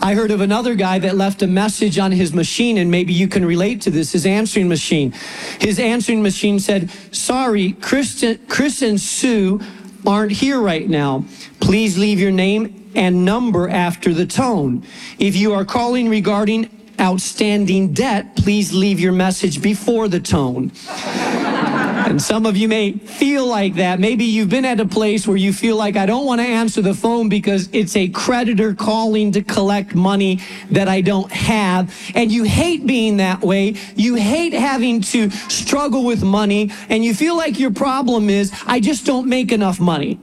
I heard of another guy that left a message on his machine, and maybe you can relate to this, his answering machine. His answering machine said, "Sorry, Chris and Sue aren't here right now. Please leave your name and number after the tone. If you are calling regarding outstanding debt, please leave your message before the tone." And some of you may feel like that. Maybe you've been at a place where you feel like, I don't want to answer the phone because it's a creditor calling to collect money that I don't have. And you hate being that way. You hate having to struggle with money. And you feel like your problem is, I just don't make enough money.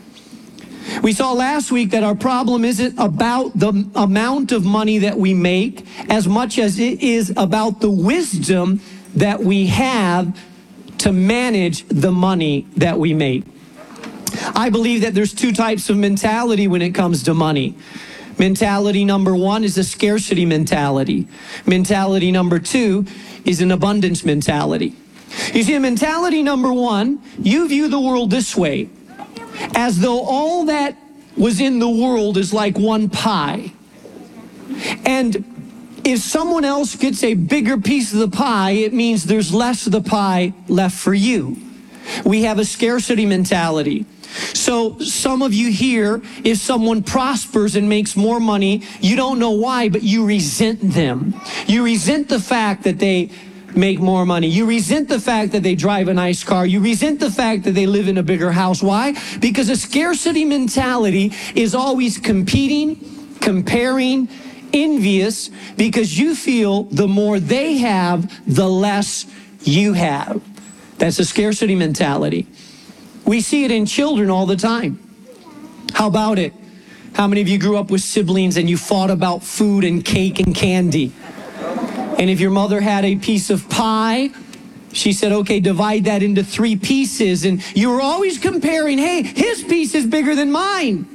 We saw last week that our problem isn't about the amount of money that we make as much as it is about the wisdom that we have to manage the money that we make. I believe that there's two types of mentality when it comes to money. Mentality number one is a scarcity mentality. Mentality number two is an abundance mentality. You see, mentality number one, you view the world this way, as though all that was in the world is like one pie. And if someone else gets a bigger piece of the pie, it means there's less of the pie left for you. We have a scarcity mentality. So some of you here, if someone prospers and makes more money, you don't know why, but you resent them. You resent the fact that they make more money. You resent the fact that they drive a nice car. You resent the fact that they live in a bigger house. Why? Because a scarcity mentality is always competing, comparing, envious, because you feel the more they have, the less you have. That's a scarcity mentality. We see it in children all the time. How about it? How many of you grew up with siblings and you fought about food and cake and candy? And if your mother had a piece of pie, she said, okay, divide that into 3 pieces. And you were always comparing, hey, his piece is bigger than mine.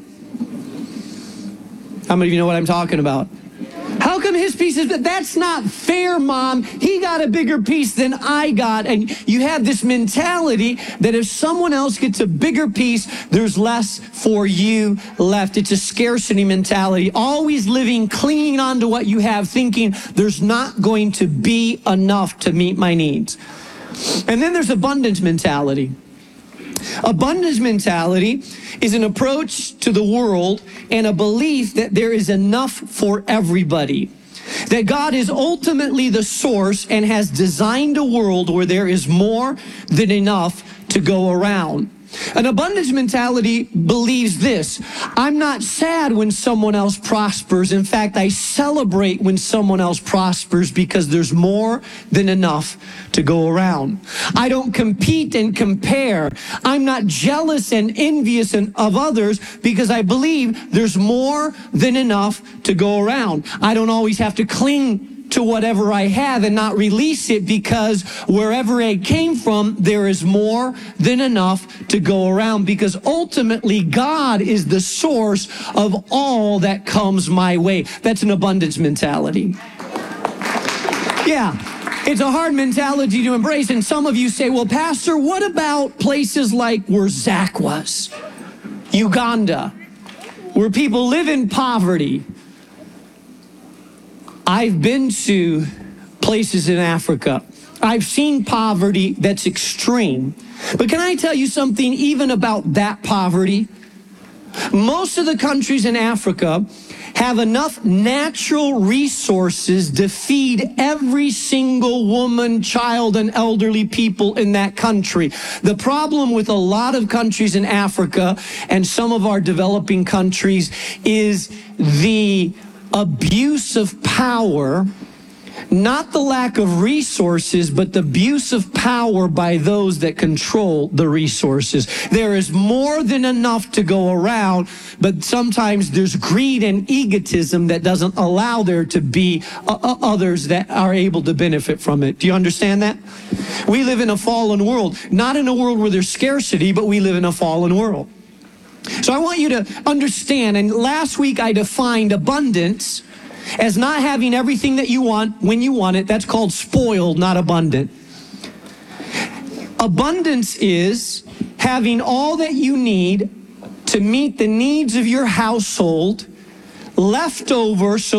How many of you know what I'm talking about? How come his piece is, that's not fair, Mom. He got a bigger piece than I got. And you have this mentality that if someone else gets a bigger piece, there's less for you left. It's a scarcity mentality. Always living, clinging on to what you have, thinking there's not going to be enough to meet my needs. And then there's abundance mentality. Abundance mentality is an approach to the world and a belief that there is enough for everybody. That God is ultimately the source and has designed a world where there is more than enough to go around. An abundance mentality believes this: I'm not sad when someone else prospers. In fact, I celebrate when someone else prospers because there's more than enough to go around. I don't compete and compare. I'm not jealous and envious of others because I believe there's more than enough to go around. I don't always have to cling to whatever I have and not release it because wherever it came from, there is more than enough to go around because ultimately God is the source of all that comes my way. That's an abundance mentality. Yeah, it's a hard mentality to embrace. And some of you say, well, Pastor, what about places like where Zach was? Uganda, where people live in poverty. I've been to places in Africa. I've seen poverty that's extreme. But can I tell you something even about that poverty? Most of the countries in Africa have enough natural resources to feed every single woman, child, and elderly people in that country. The problem with a lot of countries in Africa and some of our developing countries is the abuse of power, not the lack of resources, but the abuse of power by those that control the resources. There is more than enough to go around, but sometimes there's greed and egotism that doesn't allow there to be others that are able to benefit from it. Do you understand that? We live in a fallen world, not in a world where there's scarcity, but we live in a fallen world. So I want you to understand, and last week I defined abundance as not having everything that you want when you want it. That's called spoiled, not abundant. Abundance is having all that you need to meet the needs of your household left over so